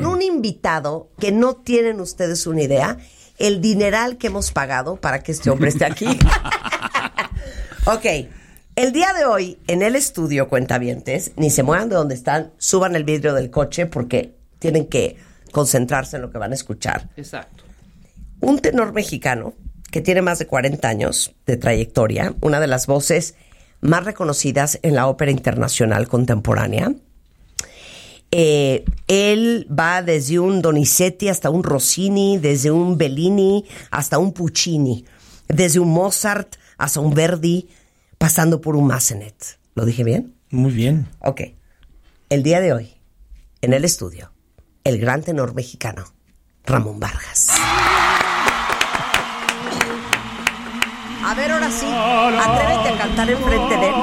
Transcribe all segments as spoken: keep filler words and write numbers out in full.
con un invitado que no tienen ustedes una idea, el dineral que hemos pagado para que este hombre esté aquí. Ok, el día de hoy en el estudio, cuentavientes, ni se muevan de donde están, suban el vidrio del coche porque tienen que concentrarse en lo que van a escuchar. Exacto. Un tenor mexicano que tiene más de cuarenta años de trayectoria, una de las voces más reconocidas en la ópera internacional contemporánea. Eh, él va desde un Donizetti hasta un Rossini, desde un Bellini hasta un Puccini, desde un Mozart hasta un Verdi, pasando por un Massenet. ¿Lo dije bien? Muy bien. Ok. El día de hoy, en el estudio, el gran tenor mexicano, Ramón Vargas. A ver, ahora sí, atrévete a cantar enfrente de él.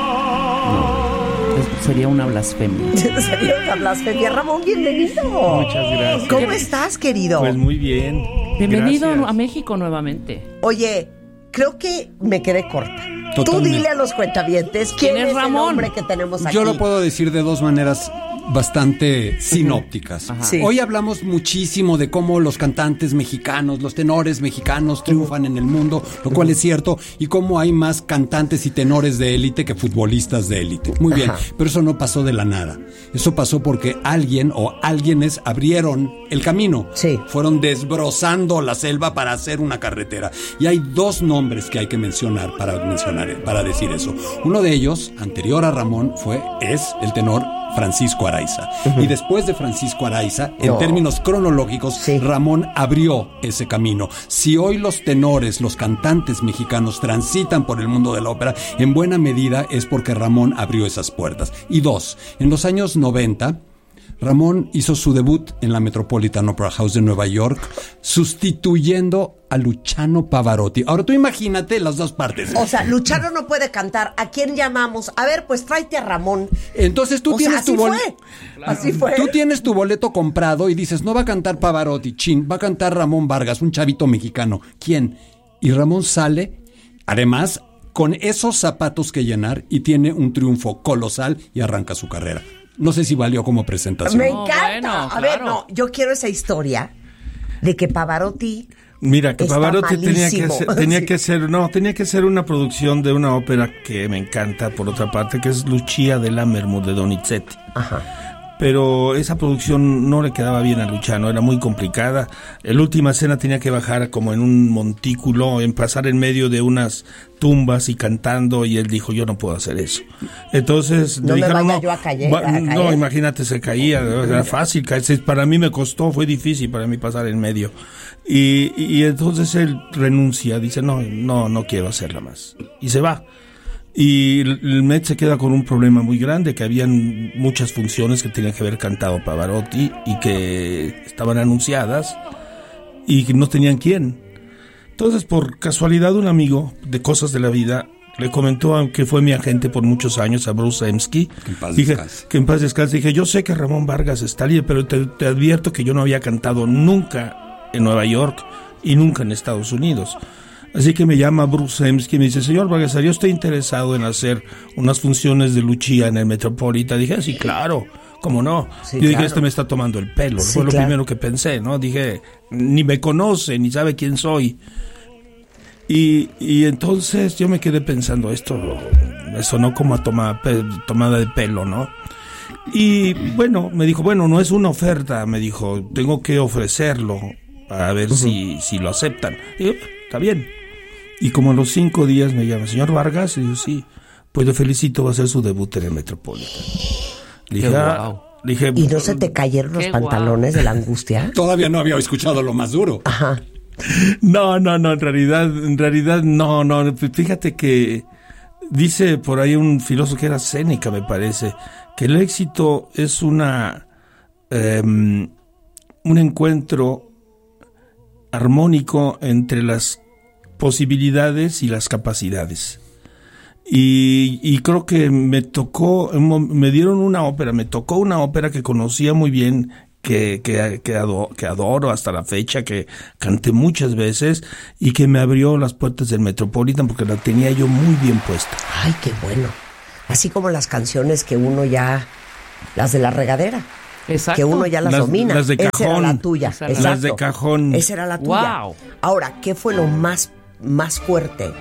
No, sería una blasfemia. Sería una blasfemia. Ramón, bienvenido. Muchas gracias. ¿Cómo estás, querido? Pues muy bien. Bienvenido Gracias. a México nuevamente. Oye, creo que me quedé corta. Tú Totalmente. dile a los cuentavientes quién, ¿Quién es es el Ramón? hombre que tenemos aquí. Yo lo puedo decir de dos maneras bastante sinópticas. Ajá. Sí. Hoy hablamos muchísimo de cómo los cantantes mexicanos, los tenores mexicanos triunfan en el mundo, lo cual es cierto, y cómo hay más cantantes y tenores de élite que futbolistas de élite. Muy bien, Ajá. pero eso no pasó de la nada. Eso pasó porque alguien o alguienes abrieron el camino. Sí. Fueron desbrozando la selva para hacer una carretera. Y hay dos nombres que hay que mencionar para mencionar, para decir eso. Uno de ellos, anterior a Ramón, fue, es el tenor Francisco Araiza. Uh-huh. Y después de Francisco Araiza, en no. términos cronológicos, sí. Ramón abrió ese camino. Si hoy los tenores, los cantantes mexicanos transitan por el mundo de la ópera, en buena medida es porque Ramón abrió esas puertas. Y dos, en los años noventa, Ramón hizo su debut en la Metropolitan Opera House de Nueva York, sustituyendo a Luciano Pavarotti. Ahora tú imagínate las dos partes. O sea, Luciano no puede cantar. ¿A quién llamamos? A ver, pues tráete a Ramón. Entonces tú o tienes sea, tu así boleto. fue. Así fue. Tú tienes tu boleto comprado y dices, no va a cantar Pavarotti, chin, va a cantar Ramón Vargas, un chavito mexicano. ¿Quién? Y Ramón sale, además, con esos zapatos que llenar y tiene un triunfo colosal y arranca su carrera. No sé si valió como presentación. Me No, encanta. bueno, a claro. ver, no, yo quiero esa historia de que Pavarotti... Mira, que Está Pavarotti tenía que malísimo. hacer, tenía Sí. que hacer, no, tenía que hacer una producción de una ópera que me encanta, por otra parte, que es Lucia de Lammermoor de Donizetti. Ajá. Pero esa producción no le quedaba bien a Luciano, era muy complicada. La última escena tenía que bajar como en un montículo, en pasar en medio de unas tumbas y cantando, y él dijo, yo no puedo hacer eso. Entonces No le me dijeron, vaya no, yo a caer, va- a caer. no, imagínate, se caía, era fácil caerse. Para mí me costó, fue difícil para mí pasar en medio. Y, y entonces él renuncia, dice, no, no, no quiero hacerla más. Y se va. Y el Met se queda con un problema muy grande, que habían muchas funciones que tenían que haber cantado Pavarotti y que estaban anunciadas y que no tenían quién. Entonces, por casualidad, un amigo de cosas de la vida le comentó, aunque fue mi agente por muchos años, a Bruce Zemsky, Que en paz dije, descanse. que en paz descanse. Dije, yo sé que Ramón Vargas está libre, pero te, te advierto que yo no había cantado nunca en Nueva York y nunca en Estados Unidos. Así que me llama Bruce Zemsky y me dice, señor Vargas, yo estoy interesado en hacer unas funciones de Lucia en el Metropolitan. Dije, sí, claro, ¿cómo no? Sí, Yo dije, claro. este me está tomando el pelo. Sí, Fue lo claro. primero que pensé, ¿no? Dije, ni me conoce, ni sabe quién soy. Y, y entonces yo me quedé pensando, esto me sonó como a toma, pe, tomada de pelo, ¿no? Y bueno, me dijo, bueno, no es una oferta, me dijo, tengo que ofrecerlo a ver uh-huh. si, si lo aceptan. Y yo, está bien. Y como a los cinco días me llama, señor Vargas, y yo, sí, pues le felicito, va a hacer su debut en el Metropolitan. Le dije, wow. le dije, ¿Y no se te cayeron los Qué pantalones guau. de la angustia? Todavía no había escuchado lo más duro. Ajá. No, no, no, en realidad, en realidad no, no, fíjate que dice por ahí un filósofo que era Séneca, me parece, que el éxito es una eh, un encuentro armónico entre las posibilidades y las capacidades. Y, y creo que me tocó, me dieron una ópera, me tocó una ópera que conocía muy bien, que, que, que, adoro, que adoro hasta la fecha, que canté muchas veces y que me abrió las puertas del Metropolitan porque la tenía yo muy bien puesta. Ay, qué bueno. Así como las canciones que uno ya, las de la regadera. Exacto. que uno ya las, Las- domina. las de Esa era cajón. la tuya. Esa era- Exacto. Las de cajón. Esa era la tuya. Wow. Ahora, ¿qué fue lo más, más fuerte?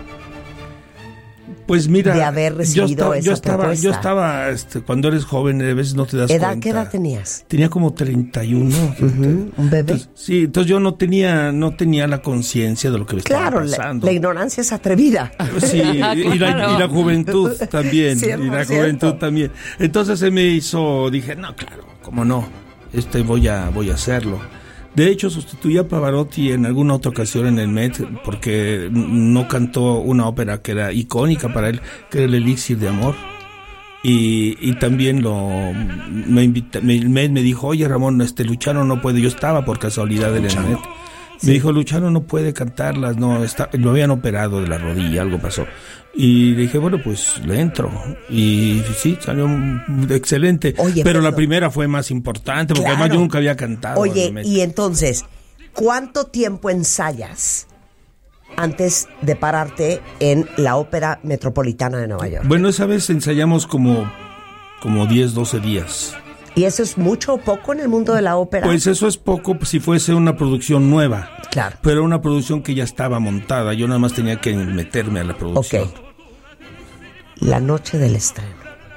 Pues mira, de haber recibido yo estaba, esa yo estaba, propuesta. yo estaba este, cuando eres joven, a veces no te das ¿Edad, cuenta. ¿Qué edad tenías? Tenía como treinta y uno. Ujú, un bebé. Entonces, sí, entonces yo no tenía, no tenía la conciencia de lo que me Claro, estaba la, pasando. la ignorancia es atrevida. Sí, y, la, y la juventud también, Cierto, y la cierto. juventud también. Entonces se me hizo, dije, no, claro, cómo no, este voy a, voy a hacerlo. De hecho, sustituí a Pavarotti en alguna otra ocasión en el Met porque no cantó una ópera que era icónica para él, que era el Elixir de Amor. Y, y también lo me invita, me, el Met me dijo, oye Ramón, este Luciano no puede. Yo estaba por casualidad en el Met. Me dijo, Luciano no puede cantarlas, no, está, lo habían operado de la rodilla, algo pasó. Y le dije, bueno, pues le entro. Y sí, salió excelente. Oye, pero pero- la primera fue más importante, porque Claro. además yo nunca había cantado. en Oye, el Met. y entonces, ¿cuánto tiempo ensayas antes de pararte en la Ópera Metropolitana de Nueva York? Bueno, esa vez ensayamos como, como diez, doce días. ¿Y eso es mucho o poco en el mundo de la ópera? Pues eso es poco si fuese una producción nueva. Claro. Pero una producción que ya estaba montada. Yo nada más tenía que meterme a la producción. Ok. La noche del estreno.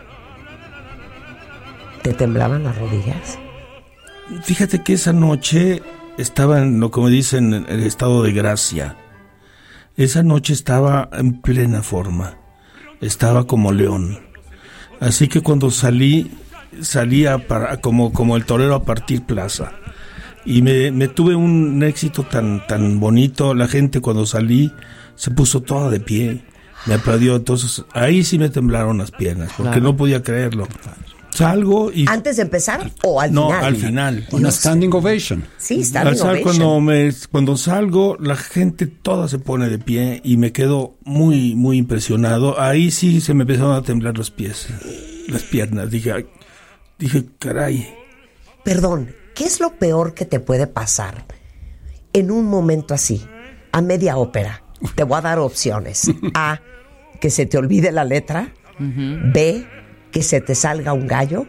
¿Te temblaban las rodillas? Fíjate que esa noche estaba en lo que me dicen en el estado de gracia. Esa noche estaba en plena forma. Estaba como león. Así que cuando salí, salía para, como, como el torero a partir plaza. Y me, me tuve un éxito tan, tan bonito. La gente cuando salí se puso toda de pie. Me aplaudió. Entonces ahí sí me temblaron las piernas porque Claro. no podía creerlo. Salgo y... ¿Antes de empezar o al no, final? al final. Una standing ovation. Sí, está Al bien. sal- cuando me cuando salgo la gente toda se pone de pie y me quedo muy muy impresionado. Ahí sí se me empezaron a temblar los pies, las piernas. Dije, ay, dije, caray. Perdón, ¿qué es lo peor que te puede pasar en un momento así, a media ópera? Te voy a dar opciones. A, que se te olvide la letra. B, que se te salga un gallo.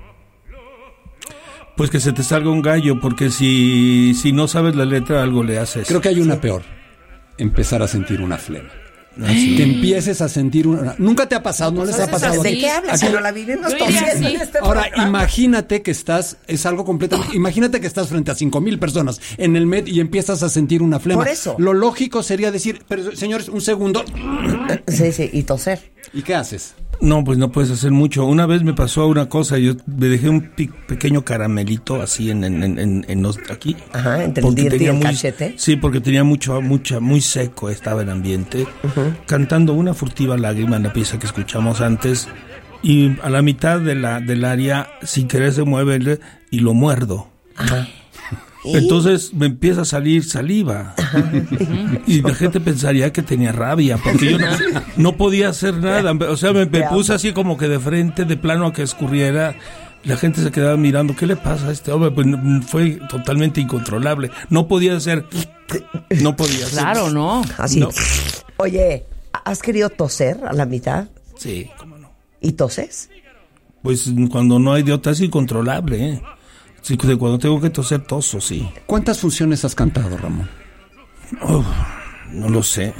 Pues que se te salga un gallo, porque si si no sabes la letra algo le haces. Creo que hay una peor. Empezar a sentir una flema. Que empieces a sentir una... Nunca te ha pasado, no les ha pasado. ¿De qué hablas? Aquí- Si no la vivimos Yo todos diría en sí. este Ahora, programa. imagínate que estás, es algo completamente, imagínate que estás frente a cinco mil personas en el Met y empiezas a sentir una flema. Por eso. Lo lógico sería decir, pero señores, un segundo, Sí, sí, y toser. ¿y qué haces? No, pues no puedes hacer mucho. Una vez me pasó una cosa, yo me dejé un pi- pequeño caramelito así en, en, en, en- en los, aquí. Ajá, entre el Porque dirty y tenía el muy- cachete. Sí, porque tenía mucho, mucha, muy seco estaba el ambiente. Cantando una furtiva lágrima en la pieza que escuchamos antes. Y a la mitad de la, del área, sin querer se mueve el- y lo muerdo. Ajá. Entonces me empieza a salir saliva. Y la gente pensaría que tenía rabia, porque yo no, no podía hacer nada. O sea, me, me puse así como que de frente, de plano a que escurriera. La gente se quedaba mirando, ¿qué le pasa a este hombre? Pues no, fue totalmente incontrolable. No podía hacer... No podía hacer. Claro, ¿no? Así. No. Oye, ¿has querido toser a la mitad? Sí, cómo no. ¿Y toses? Pues cuando no hay de otra es incontrolable, ¿eh? Sí, de cuando tengo que toser, toso, sí. ¿Cuántas funciones has cantado, Ramón? Uf, no lo sé.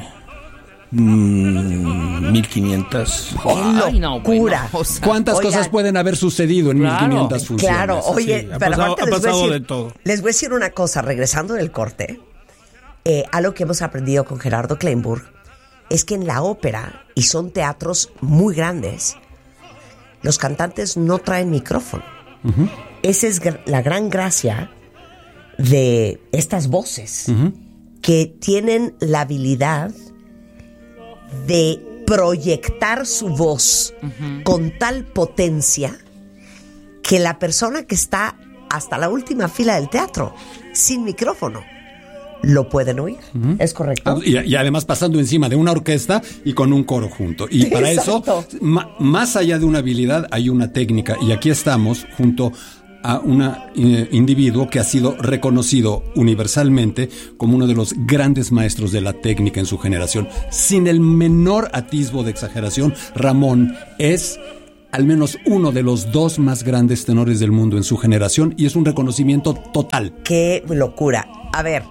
Mm, mil quinientas. Ay, no, locura! bueno, o sea, ¿Cuántas Oigan, cosas pueden haber sucedido en Claro. mil quinientas funciones? Claro, oye, Sí, ha pero pasado- aparte ha les voy a pasado decir, de todo. les voy a decir una cosa, regresando del corte, eh, algo que hemos aprendido con Gerardo Kleinburg es que en la ópera, y son teatros muy grandes, los cantantes no traen micrófono. Esa es gr- la gran gracia de estas voces, que tienen la habilidad de proyectar su voz con tal potencia que la persona que está hasta la última fila del teatro, sin micrófono, lo pueden oír. ¿Es correcto? Ah, Y, y además pasando encima de una orquesta y con un coro junto. Y para Exacto. eso, ma- más allá de una habilidad, hay una técnica. Y aquí estamos junto a un individuo que ha sido reconocido universalmente como uno de los grandes maestros de la técnica en su generación. Sin el menor atisbo de exageración, Ramón es al menos uno de los dos más grandes tenores del mundo en su generación y es un reconocimiento total. ¡Qué locura! A ver,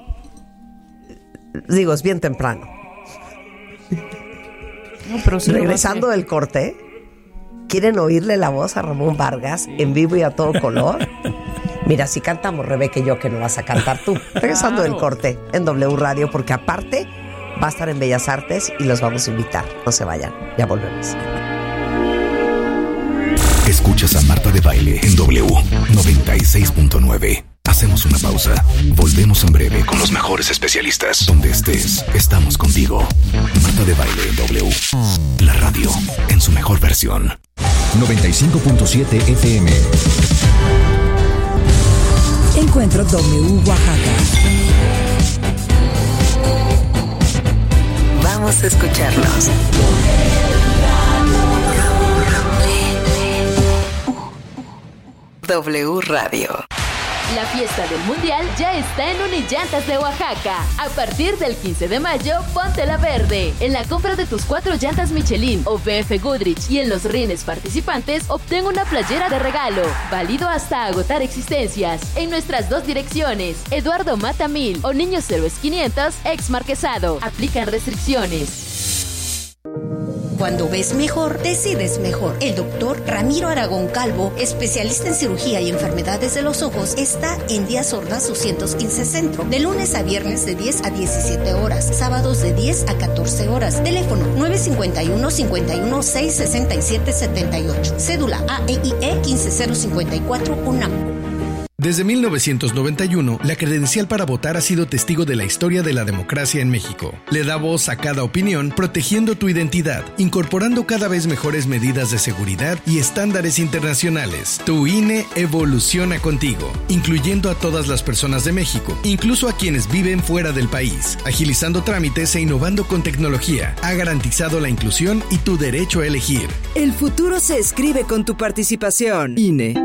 digo, es bien temprano. No, pero sí Regresando del corte, ¿quieren oírle la voz a Ramón Vargas en vivo y a todo color? Mira, si cantamos Rebeca y yo, que no vas a cantar tú. Regresando Claro. del corte en W Radio, porque aparte va a estar en Bellas Artes y los vamos a invitar. No se vayan, ya volvemos. Escuchas a Marta de Baile en W noventa y seis punto nueve. Hacemos una pausa. Volvemos en breve con los mejores especialistas. Donde estés, estamos contigo. Marta de Baile en W. La radio en su mejor versión. noventa y cinco punto siete F M. Encuentro W Oaxaca. Vamos a escucharlos. W Radio. La fiesta del Mundial ya está en Unillantas de Oaxaca. A partir del quince de mayo, ponte la verde. En la compra de tus cuatro llantas Michelin o B F Goodrich y en los rines participantes, obtén una playera de regalo. Válido hasta agotar existencias. En nuestras dos direcciones, Eduardo Mata mil o Niños Héroes quinientos, ex Marquesado. Aplican restricciones. Cuando ves mejor, decides mejor. El doctor Ramiro Aragón Calvo, especialista en cirugía y enfermedades de los ojos, está en Díaz Ordaz doscientos quince Centro, de lunes a viernes de diez a diecisiete horas, sábados de diez a catorce horas. Teléfono nueve cinco uno, cinco uno seis, seis siete siete ocho. Cédula A E I E quince cero cincuenta y cuatro UNAM. Desde mil novecientos noventa y uno, la credencial para votar ha sido testigo de la historia de la democracia en México. Le da voz a cada opinión, protegiendo tu identidad, incorporando cada vez mejores medidas de seguridad y estándares internacionales. Tu I N E evoluciona contigo, incluyendo a todas las personas de México, incluso a quienes viven fuera del país, agilizando trámites e innovando con tecnología. Ha garantizado la inclusión y tu derecho a elegir. El futuro se escribe con tu participación. I N E.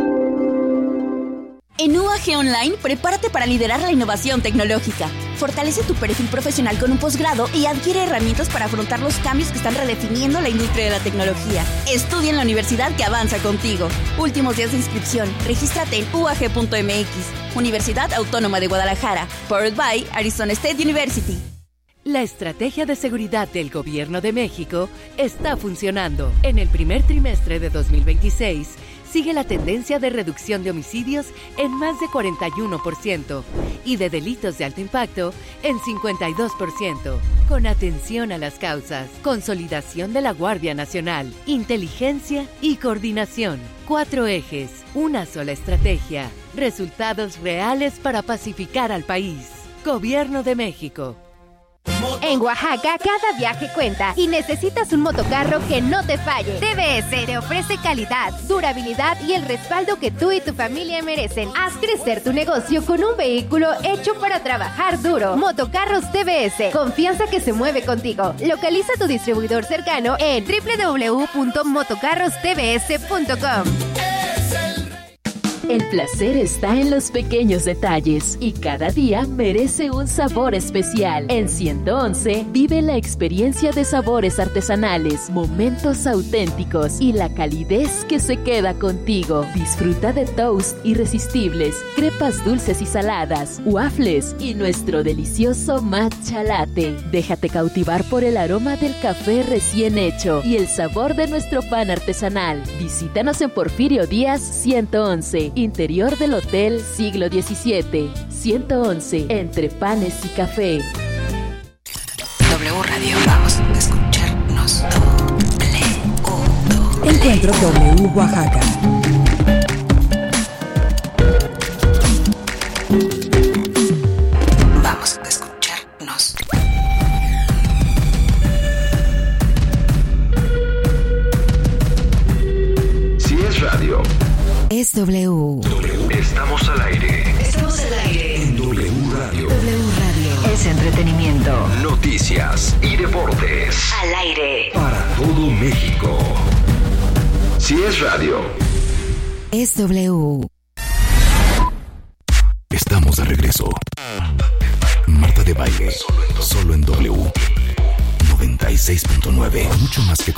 En U A G Online, prepárate para liderar la innovación tecnológica. Fortalece tu perfil profesional con un posgrado y adquiere herramientas para afrontar los cambios que están redefiniendo la industria de la tecnología. Estudia en la universidad que avanza contigo. Últimos días de inscripción. Regístrate en U A G punto M X. Universidad Autónoma de Guadalajara. Powered by Arizona State University. La estrategia de seguridad del Gobierno de México está funcionando. En el primer trimestre de dos mil veintiséis, sigue la tendencia de reducción de homicidios en más de cuarenta y uno por ciento y de delitos de alto impacto en cincuenta y dos por ciento. Con atención a las causas, consolidación de la Guardia Nacional, inteligencia y coordinación. Cuatro ejes, una sola estrategia. Resultados reales para pacificar al país. Gobierno de México. En Oaxaca, cada viaje cuenta y necesitas un motocarro que no te falle. T V S te ofrece calidad, durabilidad y el respaldo que tú y tu familia merecen. Haz crecer tu negocio con un vehículo hecho para trabajar duro. Motocarros T V S, confianza que se mueve contigo. Localiza tu distribuidor cercano en doble u doble u doble u punto motocarros t v s punto com. El placer está en los pequeños detalles y cada día merece un sabor especial. En ciento once vive la experiencia de sabores artesanales, momentos auténticos y la calidez que se queda contigo. Disfruta de toast irresistibles, crepas dulces y saladas, waffles y nuestro delicioso matcha latte. Déjate cautivar por el aroma del café recién hecho y el sabor de nuestro pan artesanal. Visítanos en Porfirio Díaz ciento once. Interior del Hotel Siglo diecisiete. ciento once, entre panes y café. W Radio, vamos a escucharnos. Encuentro W Oaxaca. Vamos a escucharnos. Si es radio, Es W. estamos al aire. Estamos al aire. En W Radio. W Radio. Es entretenimiento. Noticias y deportes. Al aire. Para todo México. Si es radio. Es W. Estamos de regreso. Marta de Baile. Solo en W. noventa y seis punto nueve. Mucho más que